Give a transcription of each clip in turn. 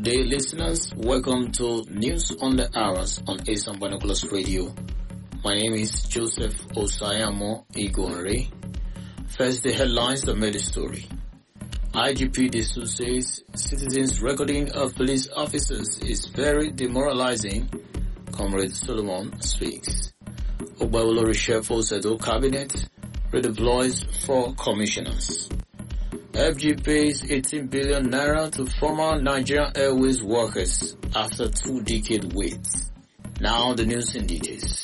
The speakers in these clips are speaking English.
Good day, listeners. Welcome to News on the Hours on Asian Binoculars Radio. My name is Joseph Osayamo Igore. First, the headlines that made the story. IGP Disu says citizens' recording of police officers is very demoralizing. Comrade Solomon speaks. Ogbawolo reshuffle Sedo cabinet redeploys 4 commissioners. FG pays 18 billion naira to former Nigerian Airways workers after 2-decade wait. Now the news in details.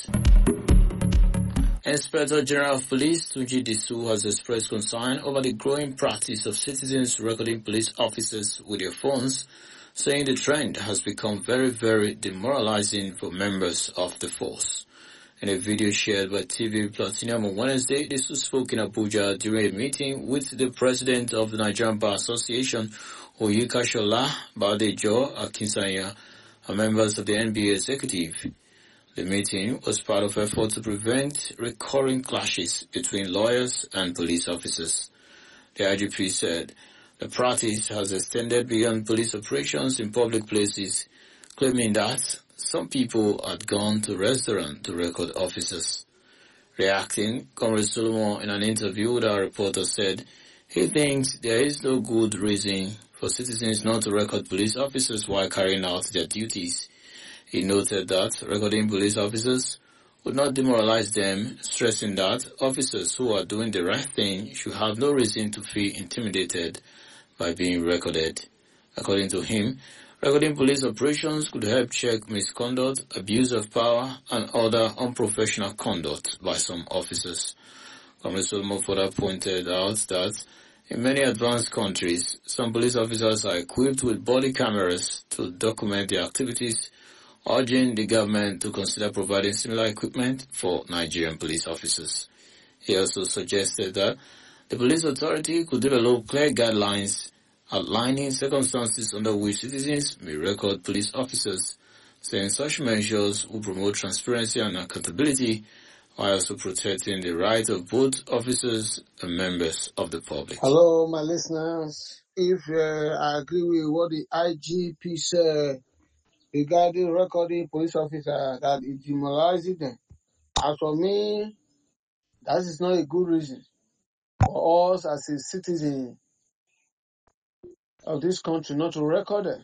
Inspector General of Police Tunji Disu has expressed concern over the growing practice of citizens recording police officers with their phones, saying the trend has become very, very demoralizing for members of the force. In a video shared by TV Platinum on Wednesday, Disu spoke in Abuja during a meeting with the president of the Nigerian Bar Association, Oyika Shola Badejo Akinsanya, and members of the NBA executive. The meeting was part of effort to prevent recurring clashes between lawyers and police officers. The IGP said the practice has extended beyond police operations in public places, claiming that some people had gone to restaurants to record officers. Reacting, Comrade Solomon in an interview with our reporter said he thinks there is no good reason for citizens not to record police officers while carrying out their duties. He noted that recording police officers would not demoralize them, stressing that officers who are doing the right thing should have no reason to feel intimidated by being recorded. According to him, recording police operations could help check misconduct, abuse of power, and other unprofessional conduct by some officers. Comrade Solomon further pointed out that in many advanced countries, some police officers are equipped with body cameras to document their activities, urging the government to consider providing similar equipment for Nigerian police officers. He also suggested that the police authority could develop clear guidelines outlining circumstances under which citizens may record police officers, saying such measures will promote transparency and accountability while also protecting the rights of both officers and members of the public. Hello, my listeners. If I agree with what the IGP said regarding recording police officers, that it demoralizes them, as for me, that is not a good reason for us as a citizen of this country not to record them.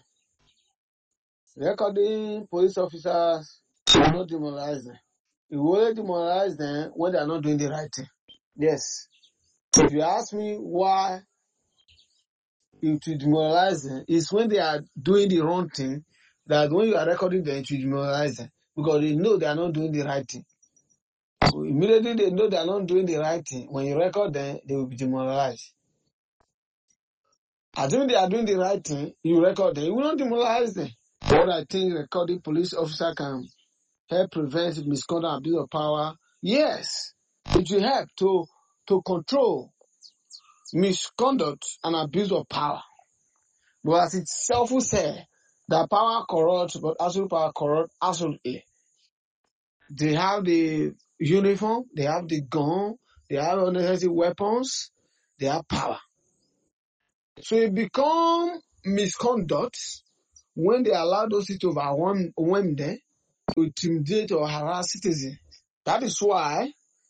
Recording police officers will not demoralize them. It will only demoralize them when they are not doing the right thing. Yes. If you ask me why it will demoralize them, it's when they are doing the wrong thing that when you are recording them, it will demoralize them because they know they are not doing the right thing. So immediately they know they are not doing the right thing. When you record them, they will be demoralized. Assuming they are doing the right thing, you record them, you will not demoralize them. What I think recording police officer can help prevent misconduct and abuse of power, yes, it will help to control misconduct and abuse of power. But as itself will say, that power corrupts, but absolute power corrupts absolutely. They have the uniform, they have the gun, they have unnecessary weapons, they have power. So it becomes misconduct when they allow those people to overwhelm them, to intimidate or harass citizens. That is why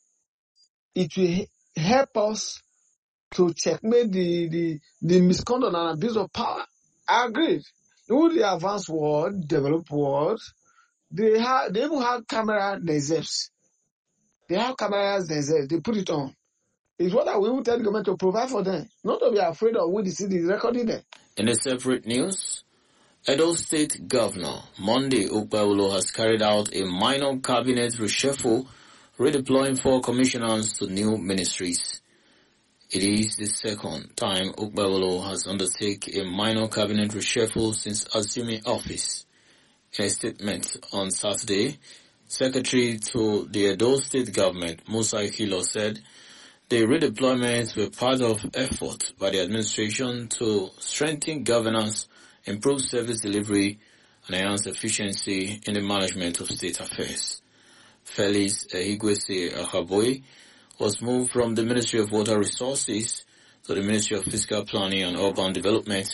it will help us to checkmate the misconduct and abuse of power. I agree. In the advanced world, developed world, they even have camera themselves. They have cameras themselves. They put it on. It's what I will tell the government to provide for them, not to be afraid of what the city is recording them. In a separate news, Edo State Governor Monday Ogbawolo has carried out a minor cabinet reshuffle, redeploying 4 commissioners to new ministries. It is the second time Ogbawolo has undertaken a minor cabinet reshuffle since assuming office. In a statement on Saturday, Secretary to the Edo State Government, Musa Ikilo, said the redeployments were part of effort by the administration to strengthen governance, improve service delivery, and enhance efficiency in the management of state affairs. Felix Ehigwese Akaboy was moved from the Ministry of Water Resources to the Ministry of Fiscal Planning and Urban Development,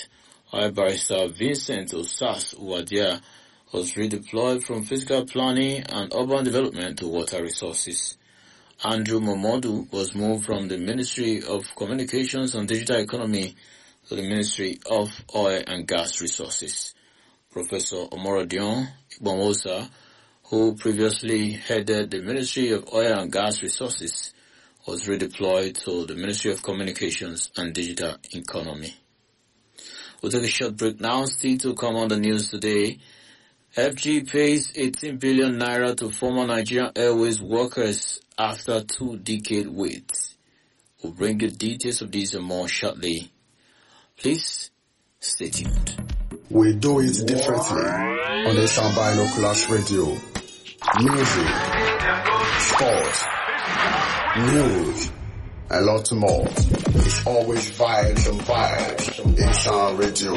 while Barrister Vincent Osas Uwadia was redeployed from physical planning and urban development to water resources. Andrew Momodu was moved from the Ministry of Communications and Digital Economy to the Ministry of Oil and Gas Resources. Professor Omorodion Igbomosa, who previously headed the Ministry of Oil and Gas Resources, was redeployed to the Ministry of Communications and Digital Economy. We'll take a short break now. Still to come on the news today. FG pays 18 billion naira to former Nigerian Airways workers after 2-decade wait. We'll bring you details of these and more shortly. Please stay tuned. We do it differently on the Sound Binoculars Radio. Music, sports, news, and lots more. It's always vibes and vibes in Sound Radio.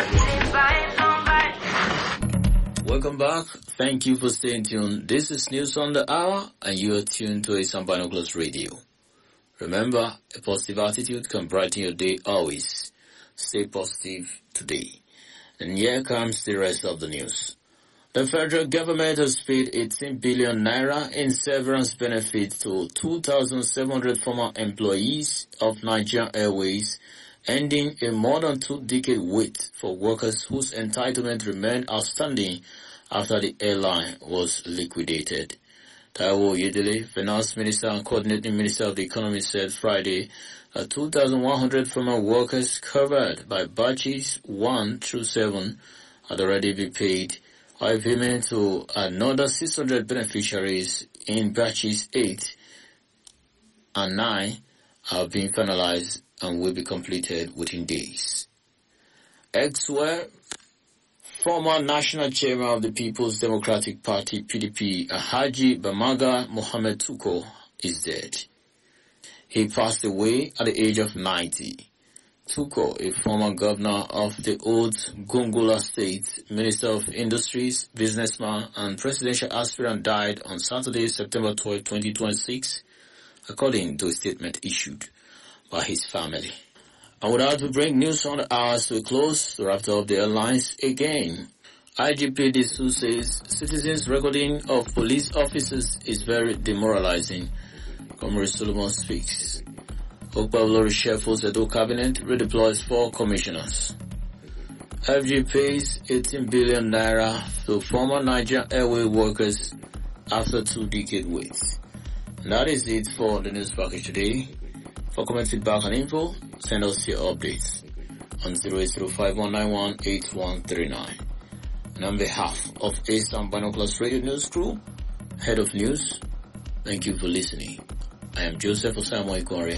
Welcome back. Thank you for staying tuned. This is News on the Hour, and you are tuned to Sound Binoculars Radio. Remember, a positive attitude can brighten your day always. Stay positive today. And here comes the rest of the news. The federal government has paid 18 billion naira in severance benefits to 2,700 former employees of Nigerian Airways, ending a more than 2-decade wait for workers whose entitlement remained outstanding after the airline was liquidated. Taiwo Oyedele, Finance Minister and Coordinating Minister of the Economy, said Friday that 2,100 former workers covered by batches 1 through 7 had already been paid, while payment to another 600 beneficiaries in batches 8 and 9 have been finalized and will be completed within days. Elsewhere, former National Chairman of the People's Democratic Party, PDP, Alhaji Bamaga Mohammed Tuko, is dead. He passed away at the age of 90. Tuko, a former governor of the old Gongola State, Minister of Industries, businessman, and presidential aspirant, died on Saturday, September 12, 2026, according to a statement issued by his family. And without to bring news on the hours to a close, to wrap up the headlines again, IGP Disu says citizens' recording of police officers is very demoralizing. Comrade Solomon speaks. Okpablo reshuffles Edo cabinet, redeploys 4 commissioners. FG pays 18 billion naira to former Nigerian Airway workers after 2-decade wait. And that is it for the news package today. For comment, feedback, and info, send us your updates on 08051918139. And on behalf of Sound Binoculars Radio News Crew, Head of News, thank you for listening. I am Joseph Osamoy Gore.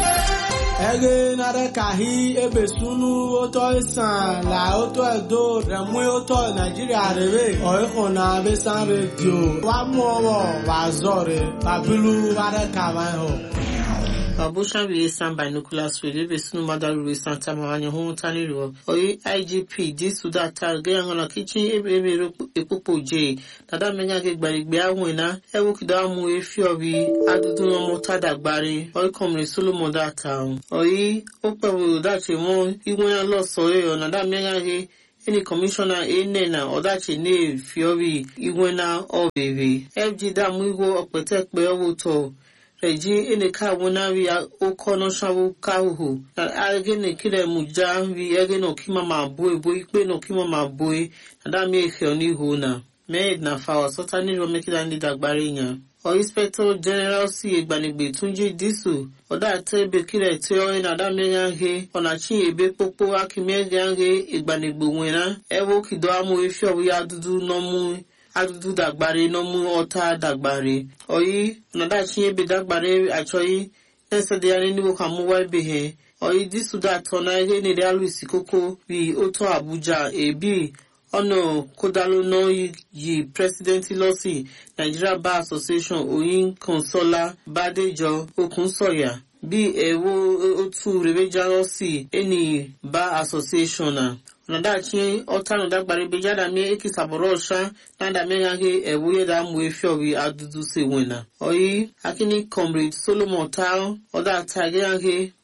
Ege nare kahi ebesunu oto isan la oto edo remu oto Nigeria rebe oiko na besan radio wa muowo wa zore babilu ware kawan Babusha we Sound Binoculars Radio besunu madaru Santa Mawanya Hontani Ro oyi IGP disu data ge ngona kitchen ebe epopo je dada menya ge gbarigbe awina ewo kidamu efi obi adudu no motada gbari oyi Comrade Solomon data oyi opewo dache mo iwon lo so e ona da menya ge any commissioner enena odache ne fiori iwena obebe FG da mu iwo opete pe owo to Reji eneka wonari okono shawu kahu na agene kire muja vi egeno kima maboy boy pe no kima maboy ada mi efe oni hona me na fa sotani ro mekida ndi dagbare yan o Inspector General si egbanigbe Tunji Disu oda tebe kire ti o na ada mi yan he ona chi ebe popo akime yan he egbanigbe wena ewo kido amu efe owi adudu no mu adudu dagbare no mu ota dagbare oyi nada chiye be dagbare achoyi nse de ani ni wo kamu wa be he oyi Disu da tona ege ni de Louis Koko bi oto Abuja ebi ono kodalo no yi president losi Nigeria Bar Association oyin Consola Badejo Okunsoya bi ewo otu rebeja losi eni Bar Association na Nadachi otano dagbare bejada mi ekisaborosha nada mengage ewuye da mu efiobi adudu se wena oyi akini Comrade Solomon Tao oda tagyange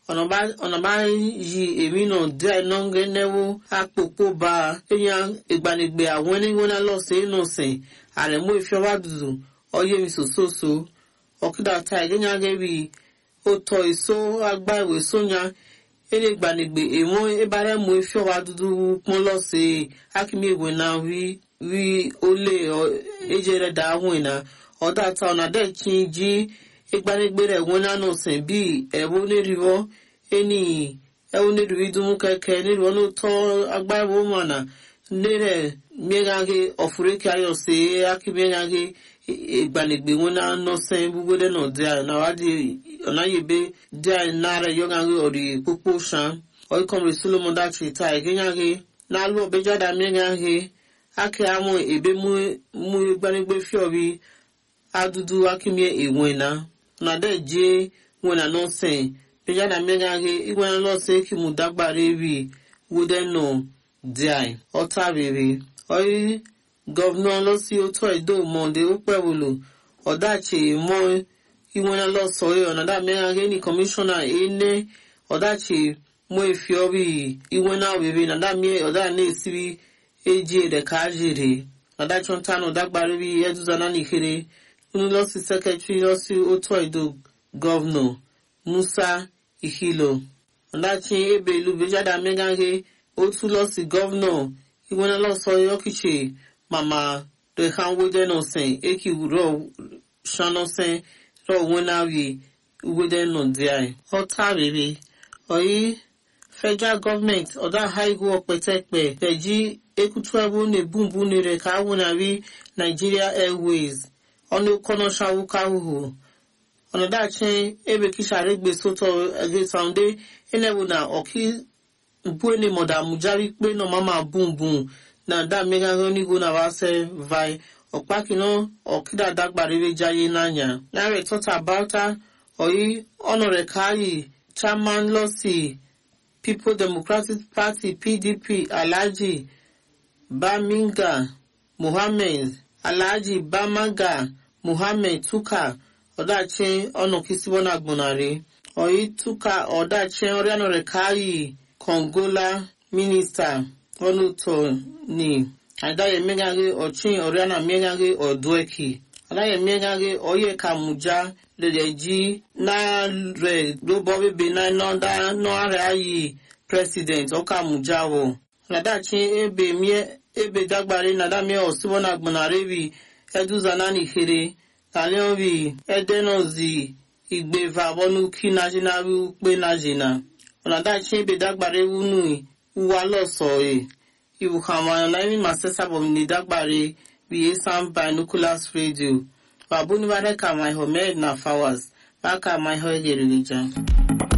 ọ̀nà bá yí èmi náà dí àìnáńgẹ́ náwó àpòpò bá èèyàn ìgbanigbe àwọn ẹniwọ́nà lọ́sẹ̀ inú sìn àrẹ̀mú ìfẹ́wà dùdù ọyẹ́ mi sòsòsò ọ̀kídà ta ìgẹ́nyàgẹ́ bí ó tọ́ èso agbá ìwé sóyà ẹni ìgbanigbe èwọ̀n ìbárẹ̀mú ìfẹ́wà dùdù pọ́n lọ́sẹ̀ akíní ìwé náà rí ó lé ẹjẹ́ rẹ̀ dá àwọn ìnà ọ̀dà ta ọ̀nà dẹ́ kí n jí ìgbanigbe rẹ̀ wọ́n náà sìn bí ẹ̀wọ́ onírìwọ́ ẹni ẹ̀wọ́ onírìwí dùnmú kẹ̀kẹ́ nírìwọ́ ló tọ́ agbá ìwé mọ̀nà nírẹ̀ mẹ́gàgé ọ̀fùrẹ́kẹ́ ayọ̀sẹ̀ akímẹ́gàgé ìgbanigbe wọn náà nọ́sẹ̀ gbogbo dẹ́nà díà náwádìí ọ̀nàyẹ̀bẹ̀ díà náà yọ̀gàgé ọ̀rì pópó ṣan ọ̀ìkọ̀mọ̀rẹ̀ solomon dàtì ta ìgẹ́gàgé náà lọ ọ̀bẹ́jáda mẹ́gàgé akẹ́ àwọn èbé mú ìgbanigbe fíọ̀bí adúdú akímẹ́ ìwọ̀n iná nàdẹ́ jẹ́ wọn náà nọ́sẹ̀ bẹ́jáda mẹ́gàgé ìwọ̀n náà lọ́sẹ̀ kí mo dágbàrẹ́ rí wọ́dẹ́nà díà ọ̀tá rere ọ̀yí gọ́vnà lọ́sí ọ̀tọ̀ ìdó mọ̀ọ́dẹ ó pẹ̀wòlò ọ̀dàchè mọ́ ìwọ̀n náà lọ́sọ̀ọ́ ọ̀nàdà mẹ́gàgé ní kọmíṣánná ẹ̀ẹ́nẹ́ ọ̀dàchè mọ́ èfi ọ̀rí ìwọ̀n náà rere nàdà mẹ́ ọ̀dà náà síbi èjì rẹ̀ káàjèrè nàdà chọ́ntánù dágbàrẹ́ rí ẹ̀dúzánà nìkéré lọ́sí sẹ́kẹ́tírì lọ́sí ọ̀tọ̀ ìdó gọ́vnà musa ìkìlọ̀ ọ̀dàchè ebe ìlú bẹ́jáda mẹ́gàgé ó tún lọ́sí gọ́vnà ìwọ̀n náà lọ́sọ̀ọ́ yọ́kìchè mama rehan wode no sen eki ro shano sen ro wenawi wode no dia ota rere oyi federal government oda high go petepe peji ekutuebu ne bumbu ne re ka wonawi Nigeria Airways onu kono shawuka hu ono da chen ebe kishare gbe soto ege sounde enebu na oki buene moda mujari pe no mama bumbum na da mega ni go na wase vai okpakino okida dagbariwe jaye nanya na re talk about oyi honore kai chairman losi People Democratic Party PDP Alhaji Baminga Muhammad Alhaji Bamaga Muhammad Tuka odache ono kisibona gbonare oyi Tuka odache orianore kai Kongola Minister Onuto ni adaye megage ochin oriana megage odweki adaye megage oye kamuja leji na re robo bebe na nonda no are ayi president okamuja wo nadachi ebe dagbare nadame osibona gbonare bi eduzana ni kere tale bi edenozi igbeva bonu ki najina wi pe najina nadachi ebe dagbare wunu wa loso Ibu kama na imi masesa bomini dagbare biye Sound Binoculars Radio. Babuni wade kama iho med na fawas. Baka ma iho ege religion.